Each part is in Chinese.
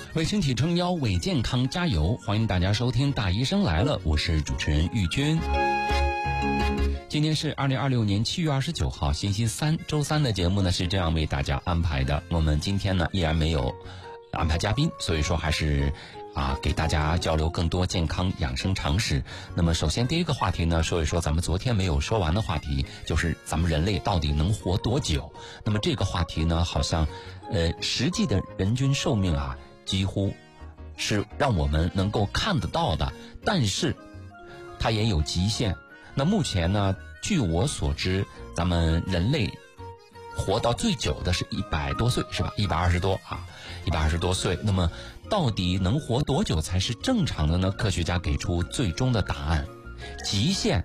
为身体撑腰，为健康加油。欢迎大家收听大医生来了，我是主持人玉军。今天是2026年7月29号星期三，周三的节目呢是这样为大家安排的。我们今天呢依然没有安排嘉宾，所以说还是给大家交流更多健康养生常识。那么首先第一个话题呢，说一说咱们昨天没有说完的话题，就是咱们人类到底能活多久。那么这个话题呢，好像实际的人均寿命几乎是让我们能够看得到的，但是它也有极限。那目前呢，据我所知，咱们人类活到最久的是100多岁，是吧？120多岁。那么到底能活多久才是正常的呢？科学家给出最终的答案，极限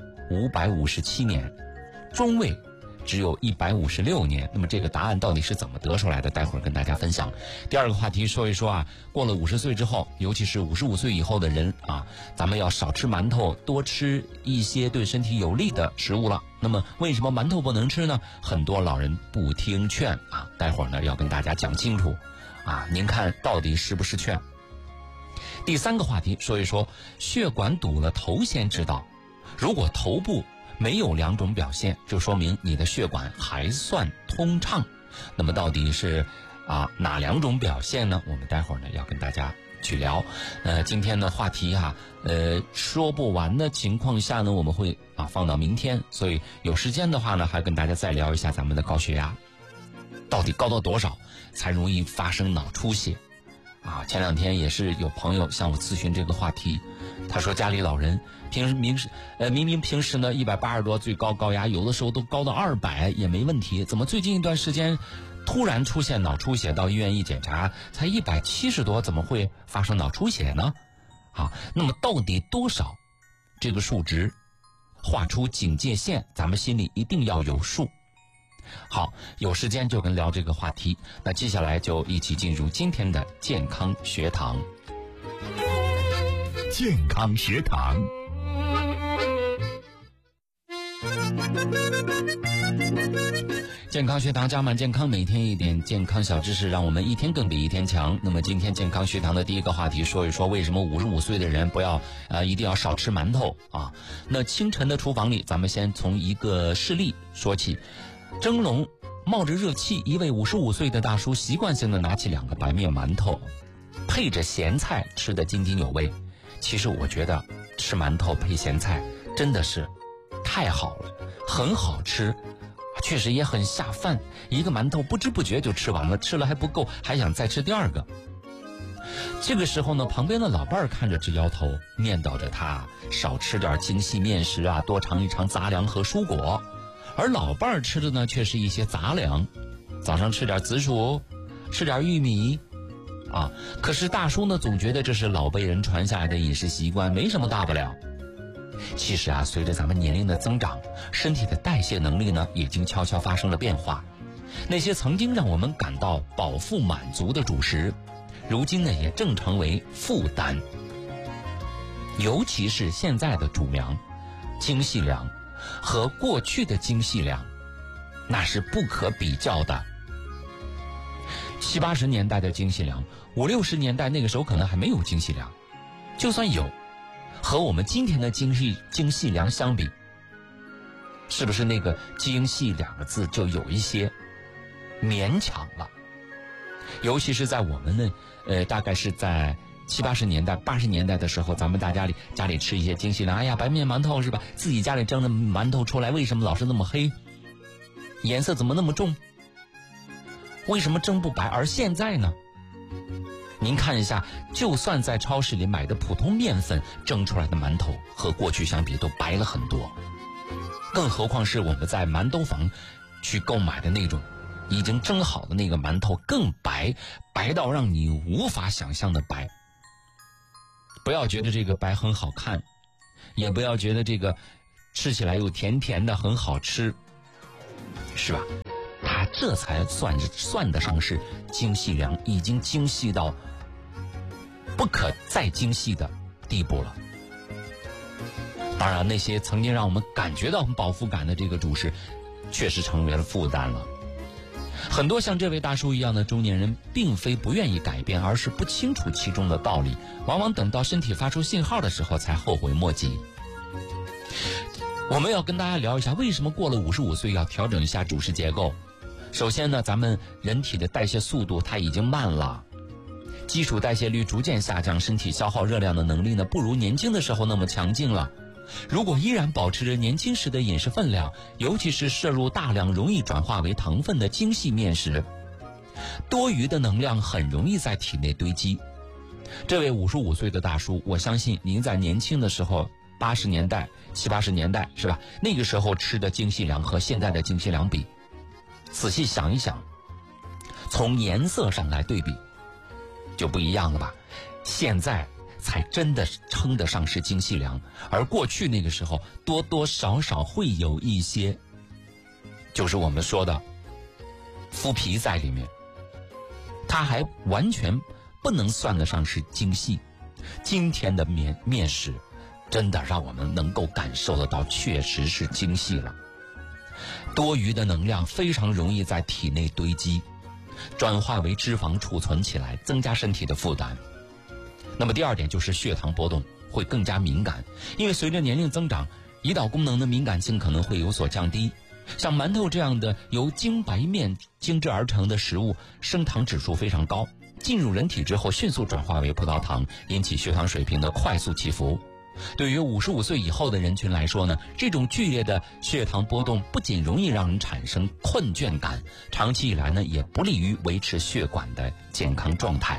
557年，中位只有156年。那么这个答案到底是怎么得出来的？待会儿跟大家分享。第二个话题说一说过了50岁之后，尤其是55岁以后的人咱们要少吃馒头，多吃一些对身体有利的食物了。那么为什么馒头不能吃呢？很多老人不听劝待会儿呢要跟大家讲清楚您看到底是不是劝？第三个话题说一说血管堵了头先知道，如果头部没有2种表现，就说明你的血管还算通畅。那么到底是哪2种表现呢？我们待会儿呢要跟大家去聊。今天的话题说不完的情况下呢，我们会放到明天，所以有时间的话呢，还跟大家再聊一下咱们的高血压到底高到多少才容易发生脑出血前2天也是有朋友向我咨询这个话题，他说家里老人明明平时呢180多，最高高压有的时候都高到200也没问题，怎么最近一段时间突然出现脑出血，到医院一检查才170多，怎么会发生脑出血呢？那么到底多少这个数值画出警戒线，咱们心里一定要有数。好，有时间就跟聊这个话题。那接下来就一起进入今天的健康学堂。 健康学堂， 健康学堂加满健康，每天一点健康小知识，让我们一天更比一天强。那么今天健康学堂的第一个话题说一说，为什么55岁的人一定要少吃馒头那清晨的厨房里，咱们先从一个事例说起。蒸笼冒着热气，一位55岁的大叔习惯性的拿起2个白面馒头，配着咸菜吃得津津有味。其实我觉得吃馒头配咸菜真的是太好了，很好吃，确实也很下饭。一个馒头不知不觉就吃完了，吃了还不够，还想再吃第2个。这个时候呢，旁边的老伴儿看着直摇头，念叨着他少吃点精细面食多尝一尝杂粮和蔬果。而老伴儿吃的呢，却是一些杂粮，早上吃点紫薯，吃点玉米可是大叔呢，总觉得这是老辈人传下来的饮食习惯，没什么大不了。其实随着咱们年龄的增长，身体的代谢能力呢，已经悄悄发生了变化。那些曾经让我们感到饱腹满足的主食，如今呢，也正成为负担。尤其是现在的主粮、精细粮和过去的精细粮，那是不可比较的。70、80年代的精细粮，50、60年代那个时候可能还没有精细粮，就算有，和我们今天的精细粮相比，是不是那个精细2个字就有一些勉强了？尤其是在我们的大概是在70、80年代、80年代的时候，咱们家里吃一些精细粮，白面馒头是吧？自己家里蒸的馒头出来，为什么老是那么黑？颜色怎么那么重？为什么蒸不白？而现在呢？您看一下，就算在超市里买的普通面粉蒸出来的馒头，和过去相比都白了很多。更何况是我们在馒头坊去购买的那种已经蒸好的那个馒头，更白，白到让你无法想象的白。不要觉得这个白很好看，也不要觉得这个吃起来又甜甜的很好吃，是吧？它这才算得上是精细粮，已经精细到不可再精细的地步了。当然，那些曾经让我们感觉到饱腹感的这个主食，确实成为了负担了。 很多像这位大叔一样的中年人，并非不愿意改变，而是不清楚其中的道理，往往等到身体发出信号的时候才后悔莫及。我们要跟大家聊一下，为什么过了55岁要调整一下主食结构。首先呢，咱们人体的代谢速度它已经慢了，基础代谢率逐渐下降，身体消耗热量的能力呢不如年轻的时候那么强劲了。如果依然保持着年轻时的饮食分量，尤其是摄入大量容易转化为糖分的精细面食，多余的能量很容易在体内堆积。这位55岁的大叔，我相信您在年轻的时候，80年代、70、80年代是吧？那个时候吃的精细粮和现在的精细粮比，仔细想一想，从颜色上来对比，就不一样了吧？现在才真的称得上是精细粮，而过去那个时候多多少少会有一些，就是我们说的麸皮在里面，它还完全不能算得上是精细。今天的面食真的让我们能够感受得到，确实是精细了。多余的能量非常容易在体内堆积，转化为脂肪储存起来，增加身体的负担。那么第二点就是血糖波动会更加敏感，因为随着年龄增长，胰岛功能的敏感性可能会有所降低。像馒头这样的由精白面精制而成的食物，升糖指数非常高，进入人体之后迅速转化为葡萄糖，引起血糖水平的快速起伏。对于55岁以后的人群来说呢，这种剧烈的血糖波动不仅容易让人产生困倦感，长期以来呢也不利于维持血管的健康状态。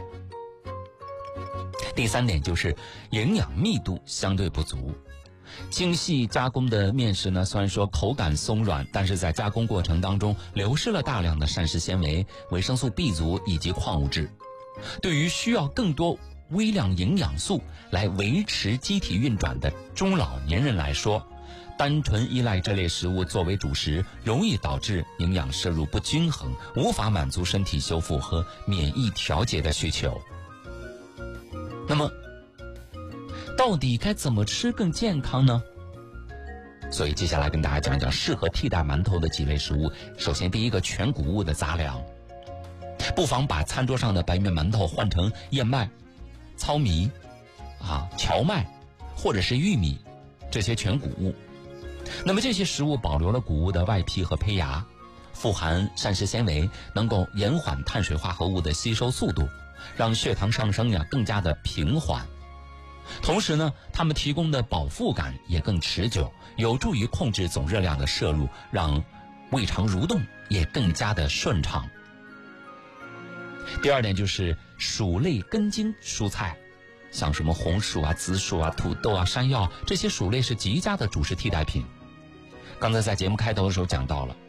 第三点就是营养密度相对不足。精细加工的面食呢，虽然说口感松软，但是在加工过程当中流失了大量的膳食纤维、维生素 B 族以及矿物质。对于需要更多微量营养素来维持机体运转的中老年人来说，单纯依赖这类食物作为主食，容易导致营养摄入不均衡，无法满足身体修复和免疫调节的需求。那么到底该怎么吃更健康呢？所以接下来跟大家讲讲适合替代馒头的几类食物。首先第一个，全谷物的杂粮，不妨把餐桌上的白面馒头换成燕麦、糙米、荞麦或者是玉米这些全谷物。那么这些食物保留了谷物的外皮和胚芽，富含膳食纤维，能够延缓碳水化合物的吸收速度，让血糖上升更加的平缓。同时呢，它们提供的饱腹感也更持久，有助于控制总热量的摄入，让胃肠蠕动也更加的顺畅。第二点就是薯类根茎蔬菜，像什么红薯紫薯土豆山药，这些薯类是极佳的主食替代品。刚才在节目开头的时候讲到了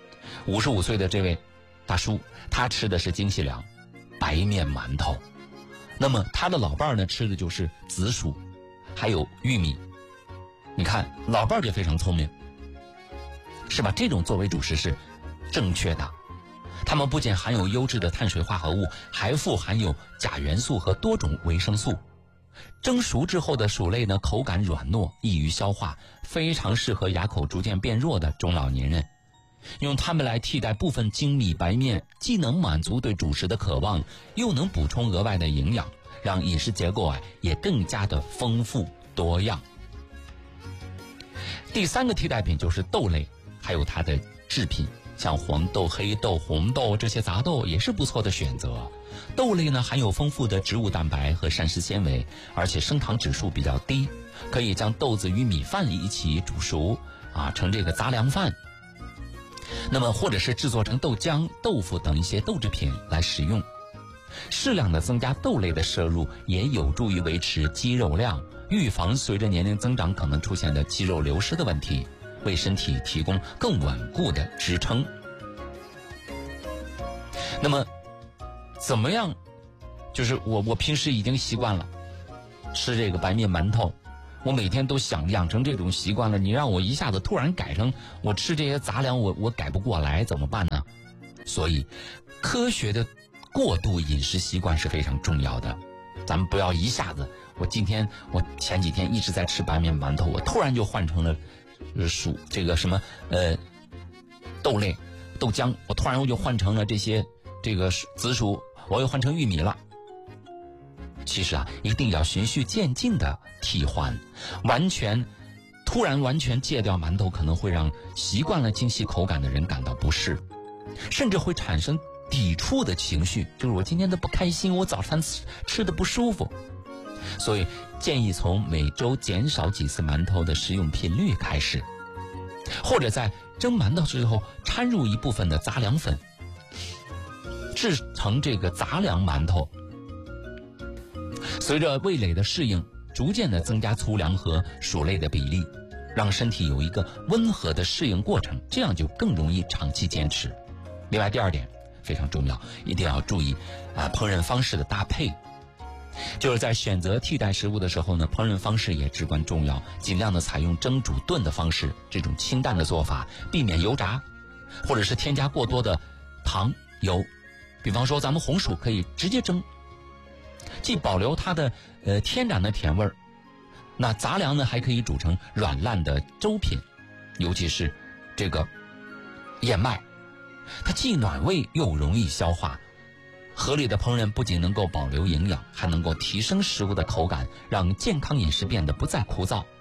55岁的这位大叔，他吃的是精细粮白面馒头，那么他的老伴儿呢吃的就是紫薯还有玉米。你看老伴儿就非常聪明，是吧？这种作为主食是正确的，它们不仅含有优质的碳水化合物，还富含有钾元素和多种维生素。蒸熟之后的薯类呢，口感软糯，易于消化，非常适合牙口逐渐变弱的中老年人。用它们来替代部分精米白面，既能满足对主食的渴望，又能补充额外的营养，让饮食结构也更加的丰富多样。第三个替代品就是豆类，还有它的制品，像黄豆、黑豆、红豆这些杂豆也是不错的选择。豆类呢含有丰富的植物蛋白和膳食纤维，而且升糖指数比较低，可以将豆子与米饭一起煮熟成这个杂粮饭。那么或者是制作成豆浆、豆腐等一些豆制品来食用。适量的增加豆类的摄入，也有助于维持肌肉量，预防随着年龄增长可能出现的肌肉流失的问题，为身体提供更稳固的支撑。那么怎么样，就是我平时已经习惯了吃这个白面馒头，我每天都想养成这种习惯了，你让我一下子突然改成我吃这些杂粮，我改不过来，怎么办呢？所以科学的过度饮食习惯是非常重要的。咱们不要一下子，我前几天一直在吃白面馒头，我突然就换成了这个什么豆类， 豆浆，我突然又换成了这个紫薯，我又换成玉米了。其实一定要循序渐进的替换，突然完全戒掉馒头，可能会让习惯了精细口感的人感到不适，甚至会产生抵触的情绪，就是我今天的不开心，我早餐吃的不舒服。所以建议从每周减少几次馒头的食用频率开始，或者在蒸馒头之后掺入一部分的杂粮粉，制成这个杂粮馒头。随着味蕾的适应，逐渐的增加粗粮和薯类的比例，让身体有一个温和的适应过程，这样就更容易长期坚持。另外第二点非常重要，一定要注意烹饪方式的搭配。就是在选择替代食物的时候呢，烹饪方式也至关重要，尽量的采用蒸煮炖的方式，这种清淡的做法，避免油炸或者是添加过多的糖油。比方说咱们红薯可以直接蒸，既保留它的天然的甜味儿，那杂粮呢还可以煮成软烂的粥品，尤其是这个燕麦，它既暖胃又容易消化。合理的烹饪不仅能够保留营养，还能够提升食物的口感，让健康饮食变得不再枯燥。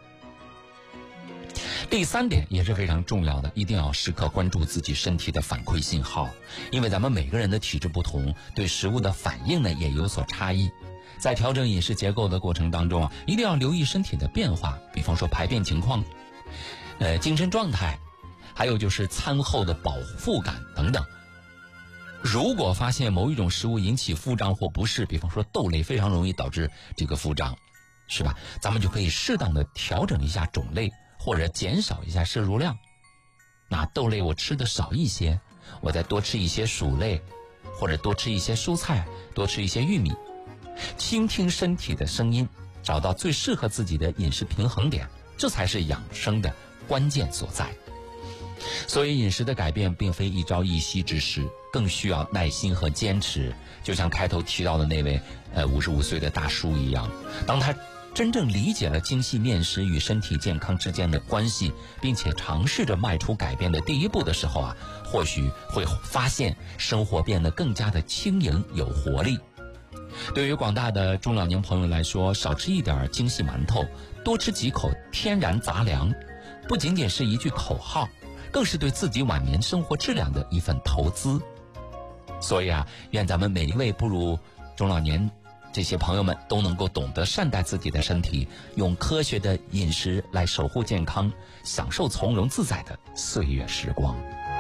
第三点也是非常重要的，一定要时刻关注自己身体的反馈信号，因为咱们每个人的体质不同，对食物的反应呢也有所差异。在调整饮食结构的过程当中一定要留意身体的变化，比方说排便情况、精神状态，还有就是餐后的饱腹感等等。如果发现某一种食物引起腹胀或不适，比方说豆类非常容易导致这个腹胀，是吧？咱们就可以适当的调整一下种类，或者减少一下摄入量。那豆类我吃的少一些，我再多吃一些薯类，或者多吃一些蔬菜，多吃一些玉米。倾听身体的声音，找到最适合自己的饮食平衡点，这才是养生的关键所在。所以饮食的改变并非一朝一夕之事，更需要耐心和坚持。就像开头提到的那位55岁的大叔一样，当他真正理解了精细面食与身体健康之间的关系，并且尝试着迈出改变的第一步的时候或许会发现生活变得更加的轻盈有活力。对于广大的中老年朋友来说，少吃一点精细馒头，多吃几口天然杂粮，不仅仅是一句口号，更是对自己晚年生活质量的一份投资。所以愿咱们每一位步入中老年这些朋友们都能够懂得善待自己的身体，用科学的饮食来守护健康，享受从容自在的岁月时光。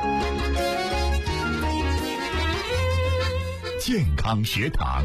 健康学堂，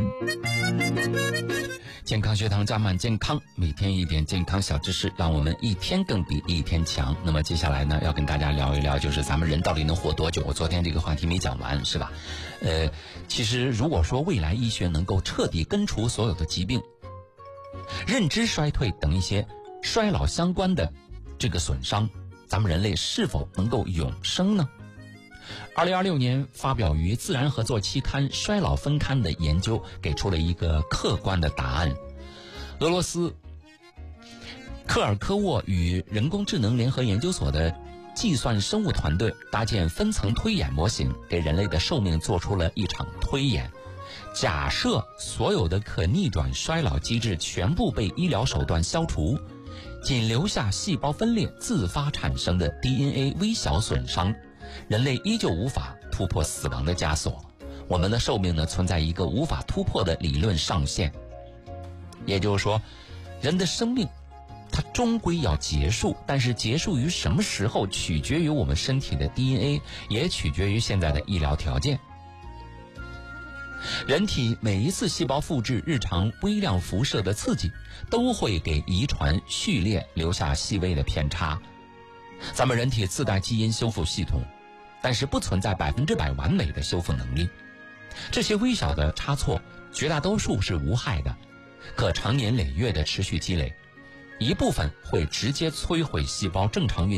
健康学堂加满健康，每天一点健康小知识，让我们一天更比一天强。那么接下来呢，要跟大家聊一聊，就是咱们人到底能活多久？我昨天这个话题没讲完，是吧？其实如果说未来医学能够彻底根除所有的疾病、认知衰退等一些衰老相关的这个损伤，咱们人类是否能够永生呢？2026年发表于《自然合作期刊·衰老分刊》的研究给出了一个客观的答案。俄罗斯科尔科沃与人工智能联合研究所的计算生物团队搭建分层推演模型，给人类的寿命做出了一场推演。假设所有的可逆转衰老机制全部被医疗手段消除，仅留下细胞分裂自发产生的 DNA 微小损伤，人类依旧无法突破死亡的枷锁，我们的寿命呢存在一个无法突破的理论上限。也就是说，人的生命它终归要结束，但是结束于什么时候取决于我们身体的 DNA， 也取决于现在的医疗条件。人体每一次细胞复制日常微量辐射的刺激，都会给遗传序列留下细微的偏差。咱们人体自带基因修复系统，但是不存在100%完美的修复能力。这些微小的差错，绝大多数是无害的，可长年累月的持续积累，一部分会直接摧毁细胞正常运